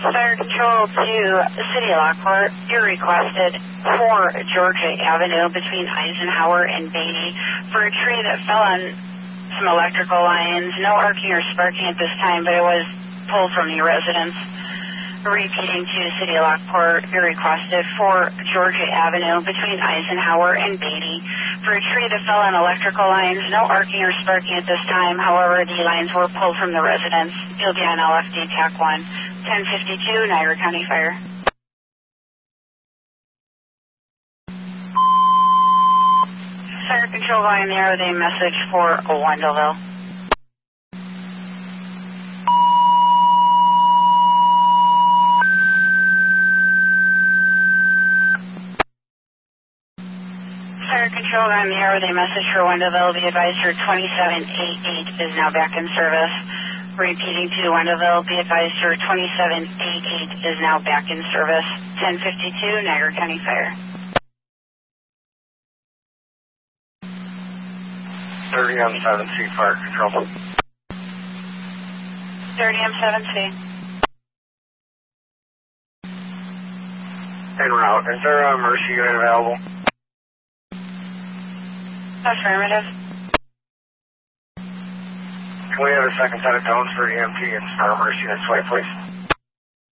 Fire Control to the City of Lockport. You're requested for Georgia Avenue between Eisenhower and Beatty for a tree that fell on some electrical lines. No arcing or sparking at this time, but it was pulled from the residence. Repeating to City of Lockport, you're requested for Georgia Avenue between Eisenhower and Beatty for a tree that fell on electrical lines. No arcing or sparking at this time. However, the lines were pulled from the residence. You'll be on LFD TAC 1. 1052, Niagara County Fire. Fire Control going there with a message for Wendellville. Fire Control going there with a message for Wendellville. Be advised your 2788 is now back in service. Repeating to Wendellville, be advised your 2788 is now back in service. 1052, Niagara County Fire. 30M7C Fire Control. 30M7C. En route. Is there a Mercy unit available? Affirmative. Can we have a second set of tones for EMT and Star Mercy this way, please?